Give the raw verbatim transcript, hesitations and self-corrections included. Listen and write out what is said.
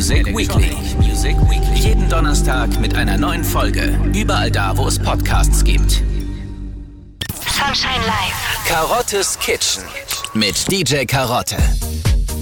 Music Weekly. Music Weekly. Jeden Donnerstag mit einer neuen Folge. Überall da, wo es Podcasts gibt. Sunshine Live. Karottes Kitchen mit D J Karotte.